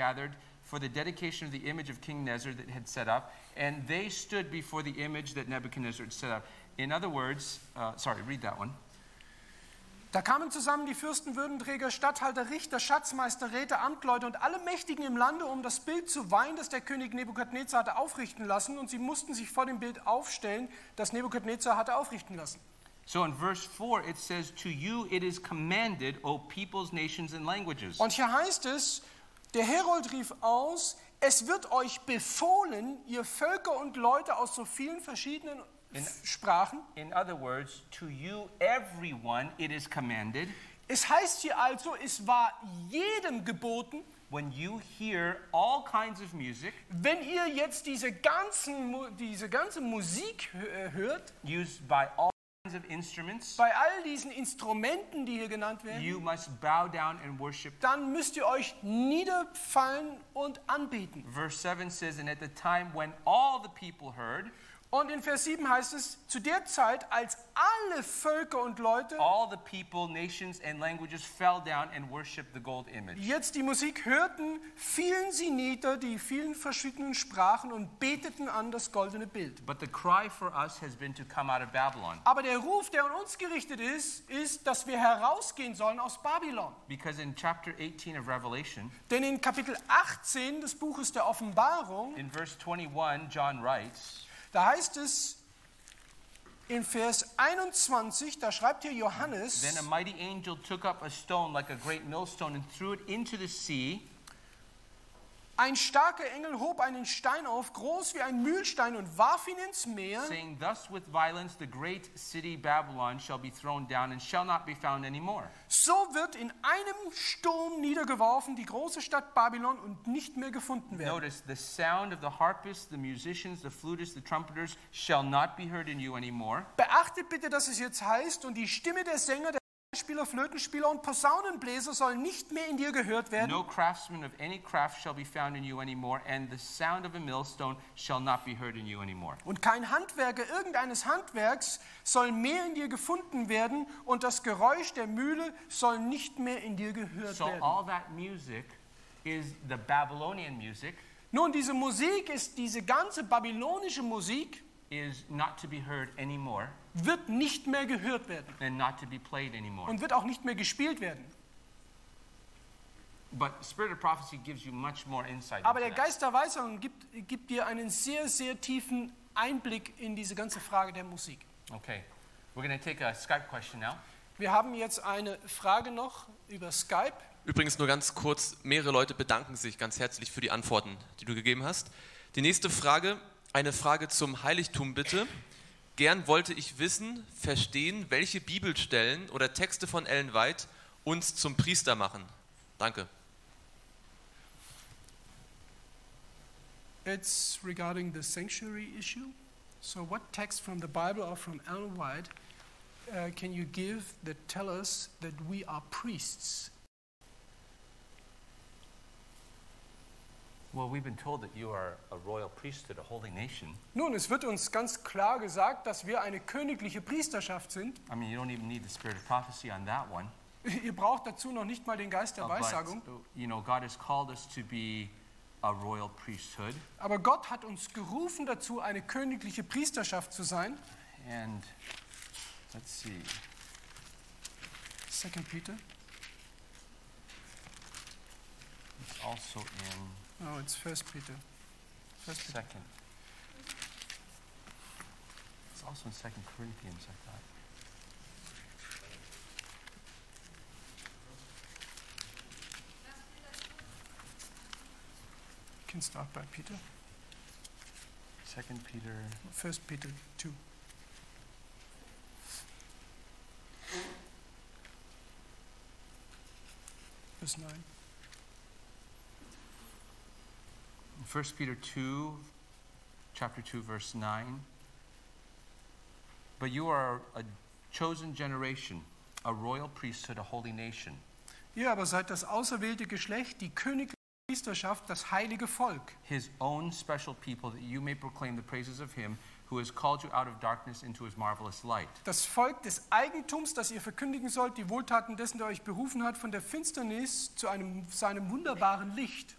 gathered for the dedication of the image of King Nezer that had set up, and they stood before the image that Nebuchadnezzar had set up. In other words, read that one. Da kamen zusammen die Fürsten, Würdenträger, Statthalter, Richter, Schatzmeister, Räte, Amtleute und alle Mächtigen im Lande, um das Bild zu weihen, das der König Nebukadnezar hatte aufrichten lassen, und sie mussten sich vor dem Bild aufstellen, das Nebukadnezar hatte aufrichten lassen. So in verse 4 it says, to you it is commanded, O peoples, nations and languages. Und hier heißt es, der Herold rief aus, es wird euch befohlen, ihr Völker und Leute aus so vielen verschiedenen Sprachen. In other words, to you everyone it is commanded. Es heißt hier also, es war jedem geboten, when you hear all kinds of music, wenn ihr jetzt diese ganze Musik hört, used by all kinds of instruments, bei all diesen Instrumenten, die hier genannt werden, you must bow down and worship. Dann müsst ihr euch niederfallen und anbeten. Verse 7 says, and at the time when all the people heard, und in Vers 7 heißt es, zu der Zeit, als alle Völker und Leute, all the people, nations and languages fell down and worshiped the gold image. Jetzt die Musik hörten, fielen sie nieder, die vielen verschiedenen Sprachen, und beteten an das goldene Bild. But the cry for us has been to come out of Babylon. Aber der Ruf, der an uns gerichtet ist, dass wir herausgehen sollen aus Babylon. Because in chapter 18 of Revelation, denn in Kapitel 18 des Buches der Offenbarung, in verse 21, John writes, da heißt es in Vers 21, da schreibt hier Johannes, then a mighty angel took up a stone like a great millstone and threw it into the sea. Ein starker Engel hob einen Stein auf, groß wie ein Mühlstein, und warf ihn ins Meer, saying, thus with violence the great city Babylon shall be thrown down and shall not be found anymore. So wird in einem Sturm niedergeworfen die große Stadt Babylon und nicht mehr gefunden werden. Notice, the sound of the harpists, the musicians, the flutists, the trumpeters shall not be heard in you anymore. Beachtet bitte, dass es jetzt heißt, und die Stimme der Sänger, der Spieler, Flötenspieler und Posaunenbläser sollen nicht mehr in dir gehört werden. No craftsman of any craft shall be found in you anymore, and the sound of a millstone shall not be heard in you anymore. Und kein Handwerker irgendeines Handwerks soll mehr in dir gefunden werden, und das Geräusch der Mühle soll nicht mehr in dir gehört werden. So all that music is the Babylonian music. Nun, diese Musik ist diese ganze babylonische Musik, is not to be heard anymore. Wird nicht mehr gehört werden. And not to be played anymore. Und wird auch nicht mehr gespielt werden. But Spirit of Prophecy gives you much more insight. Aber der Geist der Weisung gibt dir einen sehr, sehr tiefen Einblick in diese ganze Frage der Musik. Okay, we're going to take a Skype question now. Wir haben jetzt eine Frage noch über Skype. Übrigens nur ganz kurz, mehrere Leute bedanken sich ganz herzlich für die Antworten, die du gegeben hast. Die nächste Frage, eine Frage zum Heiligtum bitte. Gern wollte ich wissen, verstehen, welche Bibelstellen oder Texte von Ellen White uns zum Priester machen. Danke. It's regarding the sanctuary issue. So what text from the Bible or from Ellen White can you give that tell us that we are priests? Well, we've been told that you are a royal priesthood, a holy nation. Nun, es wird uns ganz klar gesagt, dass wir eine königliche Priesterschaft sind. I mean, you don't even need the Spirit of Prophecy on that one. Ihr braucht dazu noch nicht mal den Geist der Weissagung. But, you know, God has called us to be a royal priesthood. Aber Gott hat uns gerufen dazu, eine königliche Priesterschaft zu sein. And let's see. 2 Peter. It's also in Oh, it's 1 Peter. Second. It's also in 2 Corinthians, I thought. You can start by Peter. 2 Peter. 1 Peter 2. Verse 9. 1 Peter 2, chapter 2, verse 9. But you are a chosen generation, a royal priesthood, a holy nation. Ihr aber seid das auserwählte Geschlecht, die königliche Priesterschaft, das heilige Volk. His own special people, that you may proclaim the praises of him who has called you out of darkness into his marvelous light. Das Volk des Eigentums, das ihr verkündigen sollt, die Wohltaten dessen, der euch berufen hat, von der Finsternis zu seinem wunderbaren Licht.